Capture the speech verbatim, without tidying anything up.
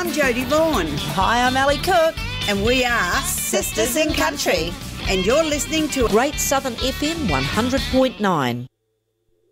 I'm Jodie Vaughan. Hi, I'm Ali Cook. And we are Sisters in Country. And you're listening to Great Southern F M one hundred point nine.